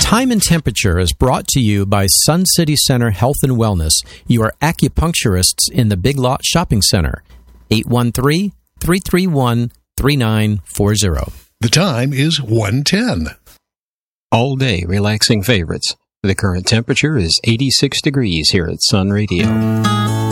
Time and Temperature is brought to you by Sun City Center Health and Wellness, your acupuncturists in the Big Lot Shopping Center. 813-331-3940. The time is 1:10. All day relaxing favorites. The current temperature is 86 degrees here at Sun Radio.